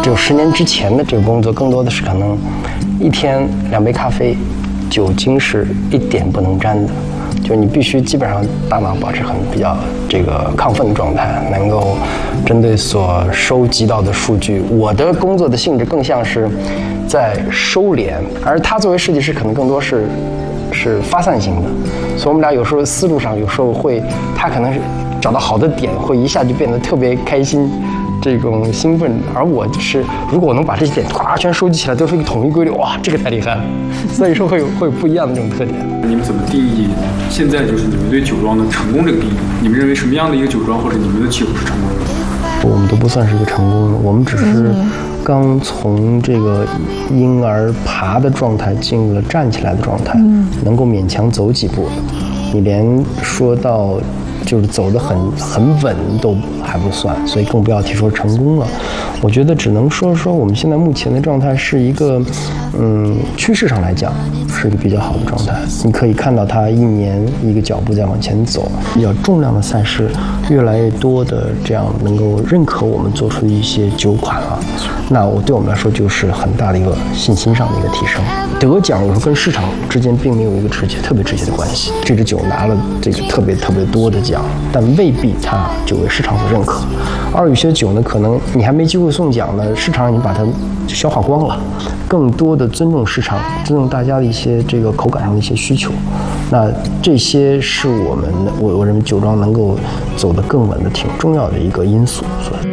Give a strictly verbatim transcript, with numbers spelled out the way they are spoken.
就十年之前的这个工作，更多的是可能一天两杯咖啡，酒精是一点不能沾的，就你必须基本上大脑保持很比较这个亢奋的状态，能够针对所收集到的数据。我的工作的性质更像是在收敛，而他作为设计师可能更多是是发散型的，所以我们俩有时候思路上有时候会，他可能是找到好的点，会一下就变得特别开心，这种兴奋，而我就是如果我能把这些点咵全收集起来，都是一个统一规律，哇，这个太厉害了。所以说会有会有不一样的这种特点。 你们怎么定义现在就是你们对酒庄的成功这个定义？你们认为什么样的一个酒庄或者你们的酒是成功的？ 我们都不算是一个成功的，我们只是刚从这个婴儿爬的状态进入了站起来的状态，能够勉强走几步。你连说到就是走得很很稳都还不算，所以更不要提说成功了。我觉得只能说说我们现在目前的状态是一个，嗯，趋势上来讲是一个比较好的状态。你可以看到它一年一个脚步在往前走，比较重量的赛事越来越多的这样能够认可我们做出的一些酒款啊，那我对我们来说就是很大的一个信心上的一个提升。得奖有时候跟市场之间并没有一个直接特别直接的关系，这支酒拿了这个特别特别多的奖，但未必它就为市场所认可。而有些酒呢，可能你还没机会送奖呢，市场上已经把它消化光了。更多的尊重市场，尊重大家的一些这个口感上的一些需求，那这些是我们我我认为酒庄能够走得更稳的挺重要的一个因素。所以。